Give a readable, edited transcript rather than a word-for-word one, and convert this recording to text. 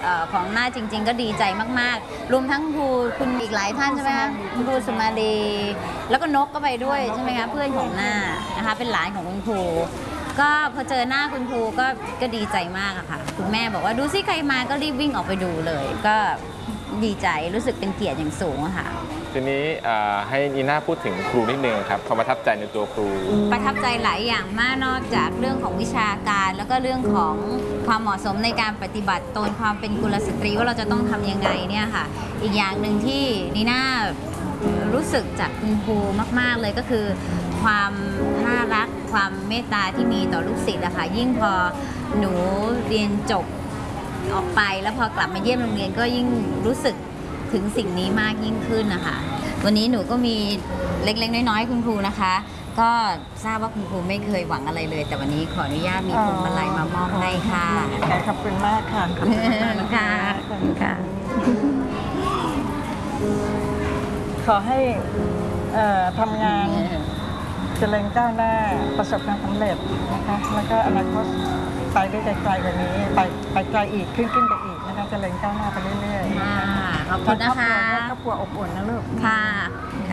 ของหน้าจริงๆก็ดีใจมากๆรวมทั้งคุณอีกหลายท่านใช่ไหมคะคุณครูสุมาลีแล้วก็นกก็ไปด้วยใช่ไหมคะเพื่อนของหน้านะคะเป็นหลานของคุณครูก็พอเจอหน้าคุณครูก็ดีใจมากอะค่ะคุณแม่บอกว่าดูสิใครมาก็รีบวิ่งออกไปดูเลยก็ดีใจรู้สึกเป็นเกียรติอย่างสูงอะค่ะทีนี้ให้นีน่าพูดถึงครูนิดนึงครับความประทับใจในตัวครูประทับใจหลายอย่างมากนอกจากเรื่องของวิชาการแล้วก็เรื่องของความเหมาะสมในการปฏิบัติตนความเป็นกุลสตรีว่าเราจะต้องทำยังไงเนี่ยค่ะอีกอย่างหนึ่งที่นีน่ารู้สึกจากคุณครูมากๆเลยก็คือความน่ารักความเมตตาที่มีต่อลูกศิษย์อะค่ะยิ่งพอหนูเรียนจบออกไปแล้วพอกลับมาเยี่ยมโรงเรียนก็ยิ่งรู้สึกถึงสิ่งนี้มากยิ่งขึ้นนะคะวันนี้หนูก็มีเล็กๆน้อยๆคุณครูนะคะก็ทราบว่าคุณครูไม่เคยหวังอะไรเลยแต่วันนี้ขออนุญาตมีพวงมาลัยมามอบให้ค่ะขอบคุณมากค่ะขอบคุณมากค่ะค่ะขอให้ทำงานเจริญก้าวหน้าประสบความสำเร็จนะคะแล้วก็อนาคตไปได้ไกลๆกว่านี้ไปไกลอีกขึ้นไปอีกนะคะเจริญก้าวหน้าไปเรื่อยๆขอบคุณนะคะครอบครัวอบอุ่นนะลูกค่ะ